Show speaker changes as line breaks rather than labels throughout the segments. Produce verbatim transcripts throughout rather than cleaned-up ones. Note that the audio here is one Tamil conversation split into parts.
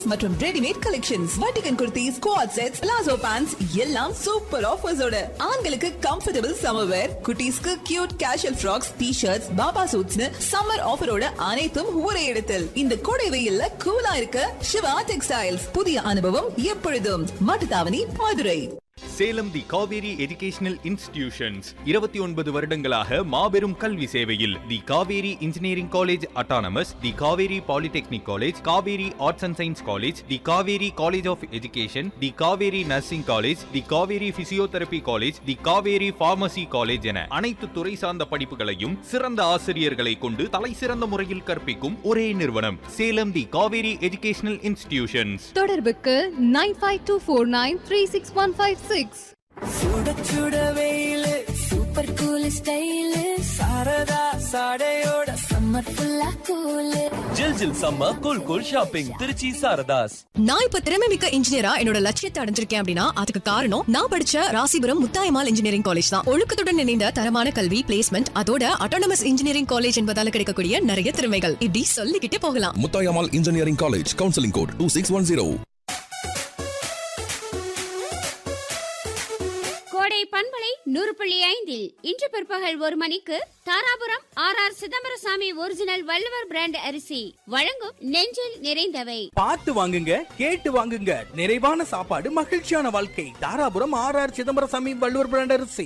மற்றும் readymade collections, வட்டிகன் kurtis, quad sets, palazzo pants எல்லாம் சூப்பர் ஆஃபர்ஸோட. ஆண்களுக்கு கம்ஃபர்டபிள் சம்மர் வேர், குட்டீஸ்க்கு cute casual frocks, T-shirts, Baba சூட்ஸ்னு summer ஆஃபரோட அனைத்தும் ஒரே இடத்தில். இந்த கோடை வெயில்ல கூலா இருக்க சிவா டெக்ஸ்டைல்ஸ். புதிய அனுபவம் எப்பொழுதும். மாட்டுத்தாவணி, மதுரை.
சேலம் தி காவேரி எஜுகேஷனல் இன்ஸ்டிடியூஷன்ஸ் இருபத்தி ஒன்பது வருடங்களாக மாபெரும் கல்வி சேவையில். தி Kaveri engineering college autonomous, the Kaveri polytechnic college, Kaveri arts and science college, the Kaveri college of education, the Kaveri nursing college, the Kaveri physiotherapy college, the Kaveri pharmacy college என அனைத்து துறை சார்ந்த படிப்புகளையும் சிறந்த ஆசிரியர்களை கொண்டு தலை சிறந்த முறையில் கற்பிக்கும் ஒரே நிறுவனம் சேலம் தி காவேரி எஜுகேஷனல் இன்ஸ்டிடியூஷன்ஸ்.
தொடர்புக்கு nine five two four nine three six one five six.
சுட சுட வெயிலு, super cool style, Saradha சாடையோட summer ஃபுல்லா கூலு.
ஜில் ஜில் summer cool cool shopping Trichy Saradhas.
நான் இப்ப திறமை மிக்க இன்ஜினியரா என்னோட லட்சியத்தை அடைஞ்சிருக்கேன் அப்படின்னா அதுக்கு காரணம் நான் படிச்ச ராசிபுரம் முத்தாயம்மாள் இன்ஜினியரிங் காலேஜ் தான். ஒழுக்கத்துடன் இணைந்த தரமான கல்வி, பிளேஸ்மெண்ட், அதோட அட்டானமஸ் இன்ஜினியரிங் காலேஜ் என்பதால கிடைக்கக்கூடிய நிறைய திறமைகள் இப்படி சொல்லிக்கிட்டே போகலாம்.
Muthayammal engineering college, counselling code two six one zero.
கோடை பண்பலை நூறு புள்ளி ஐந்தில் இன்று பிற்பகல் ஒரு மணிக்கு Dharapuram R R Chidambarasamy original Valluvar brand அரிசி வழங்கும் நெஞ்சில் நிறைந்தவை.
பார்த்து வாங்குங்க, கேட்டு வாங்குங்க. நிறைவான சாப்பாடு, மகிழ்ச்சியான வாழ்க்கை. Dharapuram R R Chidambarasamy Valluvar brand அரிசி.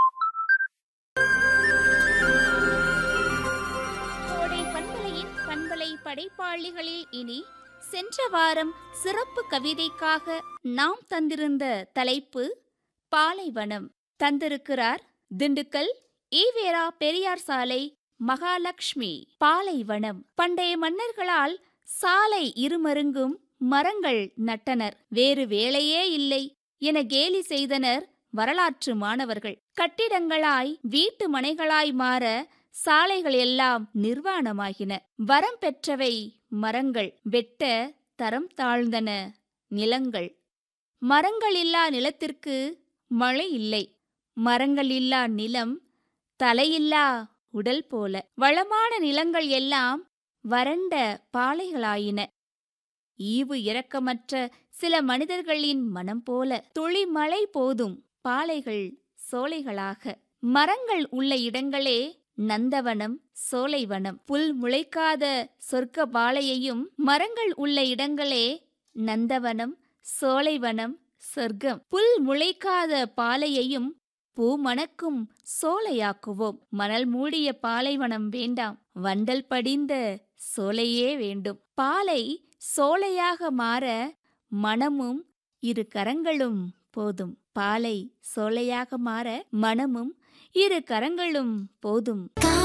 கோடை பண்பலையின் பண்பலை படைப்பாளிகளில் இனி சென்ற வாரம் சிறப்பு கவிதைக்காக நாம் தந்திருந்த தலைப்பு பாலைவனம். தந்திருக்கிறார் திண்டுக்கல் ஈவேரா பெரியார் சாலை மகாலட்சுமி. பாலைவனம். பண்டைய மன்னர்களால் சாலை இருமருங்கும் மரங்கள் நட்டனர். வேறு வேலையே இல்லை என கேலி செய்தனர் வரலாற்று மாணவர்கள். கட்டிடங்களாய் வீட்டு மனைகளாய் மாற சாலைகள் எல்லாம் நிர்வாணமாகின. வரம் பெற்றவை மரங்கள், வெட்ட தரம் தாழ்ந்தன நிலங்கள். மரங்கள் இல்லா நிலத்திற்கு மழை இல்லை. மரங்கள் இல்லா நிலம் தலையில்லா உடல் போல. வளமான நிலங்கள் எல்லாம் வறண்ட பாலைகளாயின. ஈவு இரக்கமற்ற சில மனிதர்களின் மனம் போல. துளி மழை போதும் பாலைகள் சோலைகளாக. மரங்கள் உள்ள இடங்களே நந்தவனம், சோலைவனம். புல் முளைக்காத சொர்க்க பாலையையும் மரங்கள் உள்ள இடங்களே நந்தவனம், சோலைவனம், சொர்க்கம். புல் முளைக்காத பாலையையும் பூ மணக்கும் சோலையாக்குவோம். மணல் மூடிய பாலைவனம் வேண்டாம், வண்டல் படிந்த சோலையே வேண்டும். பாலை சோலையாக மாற மனமும் இரு கரங்களும் போதும். பாலை சோலையாக மாற மனமும் இரு கரங்களும் போதும்.